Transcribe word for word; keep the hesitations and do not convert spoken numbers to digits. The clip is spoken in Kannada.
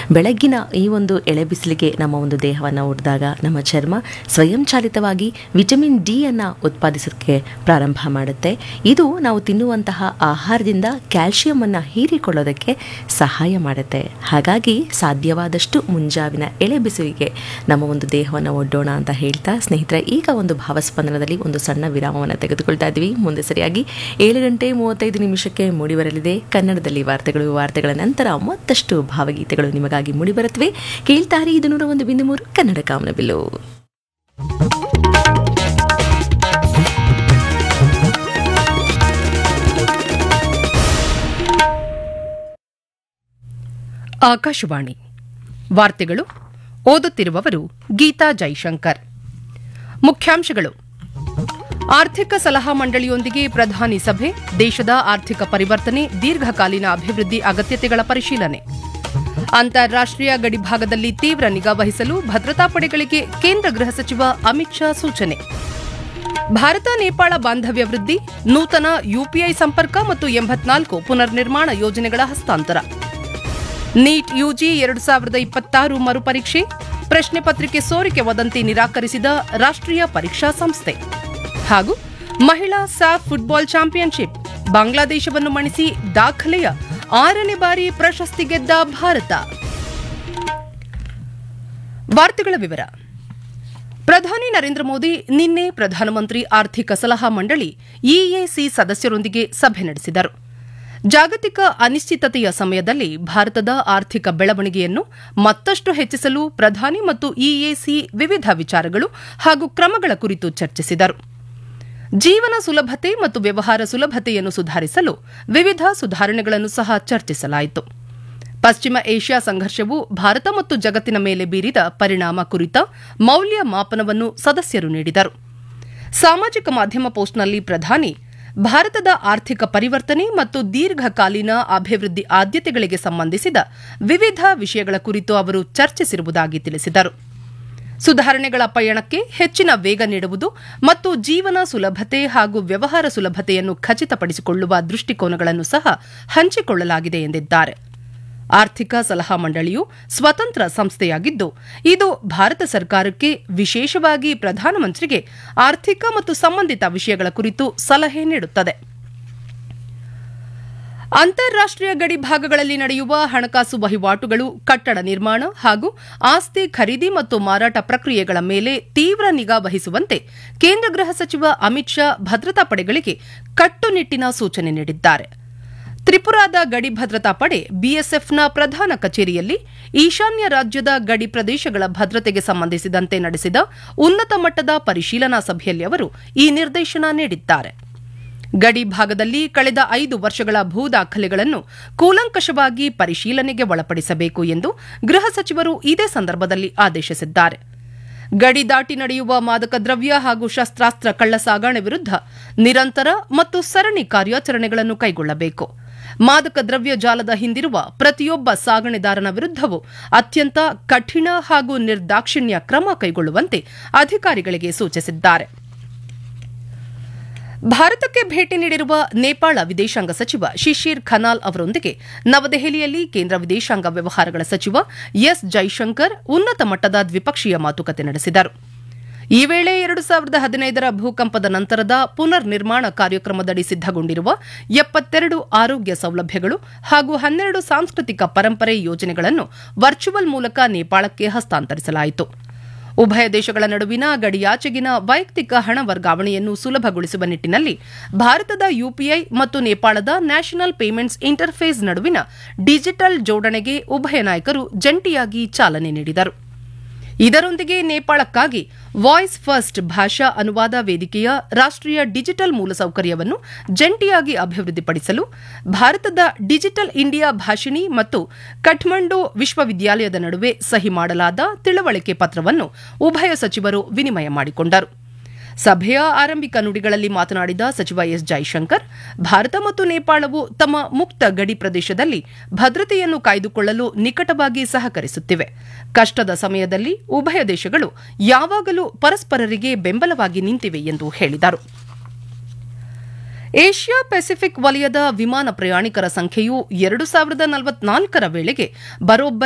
ಬೆಳಗ್ಗಿನ ಈ ಒಂದು ಎಳೆ ಬಿಸಿಲಿಗೆ ನಮ್ಮ ಒಂದು ದೇಹವನ್ನು ಒಡೆದಾಗ ನಮ್ಮ ಚರ್ಮ ಸ್ವಯಂಚಾಲಿತವಾಗಿ ವಿಟಮಿನ್ ಡಿ ಅನ್ನು ಉತ್ಪಾದಿಸೋಕ್ಕೆ ಪ್ರಾರಂಭ ಮಾಡುತ್ತೆ. ಇದು ನಾವು ತಿನ್ನುವಂತಹ ಆಹಾರದಿಂದ ಕ್ಯಾಲ್ಸಿಯಂ ಅನ್ನು ಹೀರಿಕೊಳ್ಳೋದಕ್ಕೆ ಸಹಾಯ ಮಾಡುತ್ತೆ. ಹಾಗಾಗಿ ಸಾಧ್ಯವಾದಷ್ಟು ಮುಂಜಾವಿನ ಎಳೆ ಬಿಸಿಲಿಗೆ ನಮ್ಮ ಒಂದು ದೇಹವನ್ನು ಒಡ್ಡೋಣ ಅಂತ ಹೇಳ್ತಾ ಸ್ನೇಹಿತರೆ, ಈಗ ಒಂದು ಭಾವಸ್ಪಂದನದಲ್ಲಿ ಒಂದು ಸಣ್ಣ ವಿರಾಮವನ್ನು ತೆಗೆದುಕೊಳ್ತಾ ಇದ್ವಿ. ಮುಂದೆ ಸರಿಯಾಗಿ ಏಳು ಗಂಟೆ ಮೂವತ್ತೈದು ನಿಮಿಷಕ್ಕೆ ಮೂಡಿಬರಲಿದೆ ಕನ್ನಡದಲ್ಲಿ ವಾರ್ತೆಗಳು. ವಾರ್ತೆಗಳ ನಂತರ ಮತ್ತಷ್ಟು ಭಾವಗೀತೆಗಳು ನಿಮಗಾಗಿ ಮೂಡಿಬರುತ್ತವೆ. ಕೇಳ್ತಾರೆ ಇದು ನೂರ ಒಂದು ಬಿಂದು ಮೂರು ಕನ್ನಡ ಕಾಮನಬಿಲ್ಲು. ಆಕಾಶವಾಣಿ ವಾರ್ತೆಗಳು, ಓದುತ್ತಿರುವವರು ಗೀತಾ ಜೈಶಂಕರ್. ಮುಖ್ಯಾಂಶಗಳು: ಆರ್ಥಿಕ ಸಲಹಾ ಮಂಡಳಿಯೊಂದಿಗೆ ಪ್ರಧಾನಿ ಸಭೆ, ದೇಶದ ಆರ್ಥಿಕ ಪರಿವರ್ತನೆ, ದೀರ್ಘಕಾಲೀನ ಅಭಿವೃದ್ಧಿ ಅಗತ್ಯತೆಗಳ ಪರಿಶೀಲನೆ. ಅಂತಾರಾಷ್ಟೀಯ ಗಡಿಭಾಗದಲ್ಲಿ ತೀವ್ರ ನಿಗಾ ವಹಿಸಲು ಭದ್ರತಾ ಪಡೆಗಳಿಗೆ ಕೇಂದ್ರ ಗೃಹ ಸಚಿವ ಅಮಿತ್ ಶಾ ಸೂಚನೆ. ಭಾರತ ನೇಪಾಳ ಬಾಂಧವ್ಯ ವೃದ್ಧಿ, ನೂತನ ಯುಪಿಐ ಸಂಪರ್ಕ ಮತ್ತು ಎಂಬತ್ನಾಲ್ಕು ಪುನರ್ ನಿರ್ಮಾಣ ಯೋಜನೆಗಳ ಹಸ್ತಾಂತರ. ನೀಟ್ ಯುಜಿ ಎರಡು ಸಾವಿರದ ಇಪ್ಪತ್ತಾರು ಮರುಪರೀಕ್ಷೆ, ಪ್ರಶ್ನೆ ಪತ್ರಿಕೆ ಸೋರಿಕೆ ವದಂತಿ ನಿರಾಕರಿಸಿದ ರಾಷ್ಟ್ರೀಯ ಪರೀಕ್ಷಾ ಸಂಸ್ಥೆ. ಹಾಗೂ ಮಹಿಳಾ ಸ್ಯಾಫ್ ಫುಟ್ಬಾಲ್ ಚಾಂಪಿಯನ್ಶಿಪ್, ಬಾಂಗ್ಲಾದೇಶವನ್ನು ಮಣಿಸಿ ದಾಖಲೆಯ ಆರನೇ ಬಾರಿ ಪ್ರಶಸ್ತಿ ಗೆದ್ದ ಭಾರತ. ವಾರ್ತೆಗಳ ವಿವರ. ಪ್ರಧಾನಿ ನರೇಂದ್ರ ಮೋದಿ ನಿನ್ನೆ ಪ್ರಧಾನಮಂತ್ರಿ ಆರ್ಥಿಕ ಸಲಹಾ ಮಂಡಳಿ ಇಎಸಿ ಸದಸ್ಯರೊಂದಿಗೆ ಸಭೆ ನಡೆಸಿದರು. ಜಾಗತಿಕ ಅನಿಶ್ಚಿತತೆಯ ಸಮಯದಲ್ಲಿ ಭಾರತದ ಆರ್ಥಿಕ ಬೆಳವಣಿಗೆಯನ್ನು ಮತ್ತಷ್ಟು ಹೆಚ್ಚಿಸಲು ಪ್ರಧಾನಿ ಮತ್ತು ಇಎಸಿ ವಿವಿಧ ವಿಚಾರಗಳು ಹಾಗೂ ಕ್ರಮಗಳ ಕುರಿತು ಚರ್ಚಿಸಿದರು. ಜೀವನ ಸುಲಭತೆ ಮತ್ತು ವ್ಯವಹಾರ ಸುಲಭತೆಯನ್ನು ಸುಧಾರಿಸಲು ವಿವಿಧ ಸುಧಾರಣೆಗಳನ್ನು ಸಹ ಚರ್ಚಿಸಲಾಯಿತು. ಪಶ್ಚಿಮ ಏಷ್ಯಾ ಸಂಘರ್ಷವು ಭಾರತ ಮತ್ತು ಜಗತ್ತಿನ ಮೇಲೆ ಬೀರಿದ ಪರಿಣಾಮ ಕುರಿತ ಮೌಲ್ಯ ಮಾಪನವನ್ನು ಸದಸ್ಯರು ನೀಡಿದರು. ಸಾಮಾಜಿಕ ಮಾಧ್ಯಮ ಪೋಸ್ಟ್ನಲ್ಲಿ ಪ್ರಧಾನಿ ಭಾರತದ ಆರ್ಥಿಕ ಪರಿವರ್ತನೆ ಮತ್ತು ದೀರ್ಘಕಾಲೀನ ಅಭಿವೃದ್ಧಿ ಆದ್ಯತೆಗಳಿಗೆ ಸಂಬಂಧಿಸಿದ ವಿವಿಧ ವಿಷಯಗಳ ಕುರಿತು ಅವರು ಚರ್ಚಿಸಿರುವುದಾಗಿ ತಿಳಿಸಿದರು. ಸುಧಾರಣೆಗಳ ಪಯಣಕ್ಕೆ ಹೆಚ್ಚಿನ ವೇಗ ನೀಡುವುದು ಮತ್ತು ಜೀವನ ಸುಲಭತೆ ಹಾಗೂ ವ್ಯವಹಾರ ಸುಲಭತೆಯನ್ನು ಖಚಿತಪಡಿಸಿಕೊಳ್ಳುವ ದೃಷ್ಟಿಕೋನಗಳನ್ನು ಸಹ ಹಂಚಿಕೊಳ್ಳಲಾಗಿದೆ ಎಂದಿದ್ದಾರೆ. ಆರ್ಥಿಕ ಸಲಹಾ ಮಂಡಳಿಯು ಸ್ವತಂತ್ರ ಸಂಸ್ಥೆಯಾಗಿದ್ದು, ಇದು ಭಾರತ ಸರ್ಕಾರಕ್ಕೆ, ವಿಶೇಷವಾಗಿ ಪ್ರಧಾನಮಂತ್ರಿಗೆ ಆರ್ಥಿಕ ಮತ್ತು ಸಂಬಂಧಿತ ವಿಷಯಗಳ ಕುರಿತು ಸಲಹೆ ನೀಡುತ್ತದೆ. ಅಂತಾರಾಷ್ಟೀಯ ಗಡಿ ಭಾಗಗಳಲ್ಲಿ ನಡೆಯುವ ಹಣಕಾಸು ವಹಿವಾಟುಗಳು, ಕಟ್ಟಡ ನಿರ್ಮಾಣ ಹಾಗೂ ಆಸ್ತಿ ಖರೀದಿ ಮತ್ತು ಮಾರಾಟ ಪ್ರಕ್ರಿಯೆಗಳ ಮೇಲೆ ತೀವ್ರ ನಿಗಾ ವಹಿಸುವಂತೆ ಕೇಂದ್ರ ಗೃಹ ಸಚಿವ ಅಮಿತ್ ಶಾ ಭದ್ರತಾ ಪಡೆಗಳಿಗೆ ಕಟ್ಟುನಿಟ್ಟಿನ ಸೂಚನೆ ನೀಡಿದ್ದಾರೆ. ತ್ರಿಪುರಾದ ಗಡಿ ಭದ್ರತಾ ಪಡೆ ಬಿಎಸ್ಎಫ್ನ ಪ್ರಧಾನ ಕಚೇರಿಯಲ್ಲಿ ಈಶಾನ್ಯ ರಾಜ್ಯದ ಗಡಿ ಪ್ರದೇಶಗಳ ಭದ್ರತೆಗೆ ಸಂಬಂಧಿಸಿದಂತೆ ನಡೆಸಿದ ಉನ್ನತ ಮಟ್ಟದ ಪರಿಶೀಲನಾ ಸಭೆಯಲ್ಲಿ ಅವರು ಈ ನಿರ್ದೇಶನ ನೀಡಿದ್ದಾರೆ. ಗಡಿ ಭಾಗದಲ್ಲಿ ಕಳೆದ ಐದು ವರ್ಷಗಳ ಭೂ ದಾಖಲೆಗಳನ್ನು ಕೂಲಂಕಷವಾಗಿ ಪರಿಶೀಲನೆಗೆ ಒಳಪಡಿಸಬೇಕು ಎಂದು ಗೃಹ ಸಚಿವರು ಇದೇ ಸಂದರ್ಭದಲ್ಲಿ ಆದೇಶಿಸಿದ್ದಾರೆ. ಗಡಿ ದಾಟಿ ನಡೆಯುವ ಮಾದಕ ದ್ರವ್ಯ ಹಾಗೂ ಶಸ್ತ್ರಾಸ್ತ್ರ ಕಳ್ಳಸಾಗಣೆ ವಿರುದ್ಧ ನಿರಂತರ ಮತ್ತು ಸರಣಿ ಕಾರ್ಯಾಚರಣೆಗಳನ್ನು ಕೈಗೊಳ್ಳಬೇಕು. ಮಾದಕ ದ್ರವ್ಯ ಜಾಲದ ಹಿಂದಿರುವ ಪ್ರತಿಯೊಬ್ಬ ಸಾಗಣೆದಾರನ ವಿರುದ್ಧವೂ ಅತ್ಯಂತ ಕಠಿಣ ಹಾಗೂ ನಿರ್ದಾಕ್ಷಿಣ್ಯ ಕ್ರಮ ಕೈಗೊಳ್ಳುವಂತೆ ಅಧಿಕಾರಿಗಳಿಗೆ ಸೂಚಿಸಿದ್ದಾರೆ. ಭಾರತಕ್ಕೆ ಭೇಟಿ ನೀಡಿರುವ ನೇಪಾಳ ವಿದೇಶಾಂಗ ಸಚಿವ ಶಿಶಿರ್ ಖನಾಲ್ ಅವರೊಂದಿಗೆ ನವದೆಹಲಿಯಲ್ಲಿ ಕೇಂದ್ರ ವಿದೇಶಾಂಗ ವ್ಯವಹಾರಗಳ ಸಚಿವ ಎಸ್ ಜೈಶಂಕರ್ ಉನ್ನತ ಮಟ್ಟದ ದ್ವಿಪಕ್ಷೀಯ ಮಾತುಕತೆ ನಡೆಸಿದರು. ಈ ವೇಳೆ ಎರಡು ಸಾವಿರದ ಹದಿನೈದರ ಭೂಕಂಪದ ನಂತರದ ಪುನರ್ ನಿರ್ಮಾಣ ಕಾರ್ಯಕ್ರಮದಡಿ ಸಿದ್ದಗೊಂಡಿರುವ ಎಪ್ಪತ್ತೆರಡು ಆರೋಗ್ಯ ಸೌಲಭ್ಯಗಳು ಹಾಗೂ ಹನ್ನೆರಡು ಸಾಂಸ್ಕೃತಿಕ ಪರಂಪರೆ ಯೋಜನೆಗಳನ್ನು ವರ್ಚುವಲ್ ಮೂಲಕ ನೇಪಾಳಕ್ಕೆ ಹಸ್ತಾಂತರಿಸಲಾಯಿತು. ಉಭಯ ದೇಶಗಳ ನಡುವಿನ ಗಡಿಯಾಚೆಗಿನ ವೈಯಕ್ತಿಕ ಹಣ ವರ್ಗಾವಣೆಯನ್ನು ಸುಲಭಗೊಳಿಸುವ ನಿಟ್ಟಿನಲ್ಲಿ ಭಾರತದ ಯುಪಿಐ ಮತ್ತು ನೇಪಾಳದ ನ್ಯಾಷನಲ್ ಪೇಮೆಂಟ್ಸ್ ಇಂಟರ್ಫೇಸ್ ನಡುವಿನ ಡಿಜಿಟಲ್ ಜೋಡಣೆಗೆ ಉಭಯ ನಾಯಕರು ಜಂಟಿಯಾಗಿ ಚಾಲನೆ ನೀಡಿದರು. ಇದರೊಂದಿಗೆ ನೇಪಾಳಕ್ಕಾಗಿ ವಾಯ್ಸ್ ಫಸ್ಟ್ ಭಾಷಾ ಅನುವಾದ ವೇದಿಕೆಯ ರಾಷ್ಟ್ರೀಯ ಡಿಜಿಟಲ್ ಮೂಲಸೌಕರ್ಯವನ್ನು ಜಂಟಿಯಾಗಿ ಅಭಿವೃದ್ಧಿಪಡಿಸಲು ಭಾರತದ ಡಿಜಿಟಲ್ ಇಂಡಿಯಾ ಭಾಷಿಣಿ ಮತ್ತು ಕಠ್ಮಂಡು ವಿಶ್ವವಿದ್ಯಾಲಯದ ನಡುವೆ ಸಹಿ ಮಾಡಲಾದ ತಿಳುವಳಿಕೆ ಪತ್ರವನ್ನು ಉಭಯ ಸಚಿವರು ವಿನಿಮಯ ಮಾಡಿಕೊಂಡರು. ಸಭೆಯ ಆರಂಭಿಕ ನುಡಿಗಳಲ್ಲಿ ಮಾತನಾಡಿದ ಸಚಿವ ಎಸ್ ಜೈಶಂಕರ್, ಭಾರತ ಮತ್ತು ನೇಪಾಳವು ತಮ್ಮ ಮುಕ್ತ ಗಡಿ ಪ್ರದೇಶದಲ್ಲಿ ಭದ್ರತೆಯನ್ನು ಕಾಯ್ದುಕೊಳ್ಳಲು ನಿಕಟವಾಗಿ ಸಹಕರಿಸುತ್ತಿವೆ. ಕಷ್ಟದ ಸಮಯದಲ್ಲಿ ಉಭಯ ದೇಶಗಳು ಯಾವಾಗಲೂ ಪರಸ್ಪರರಿಗೆ ಬೆಂಬಲವಾಗಿ ನಿಂತಿವೆ ಎಂದು ಹೇಳಿದರು. ಏಷ್ಯಾ ಪೆಸಿಫಿಕ್ ವಲಯದ ವಿಮಾನ ಪ್ರಯಾಣಿಕರ ಸಂಖ್ಯೆಯು ಎರಡು ಸಾವಿರದ ನಲವತ್ನಾಲ್ಕರ ವೇಳೆಗೆ ಬರೋಬ್ಬರಿ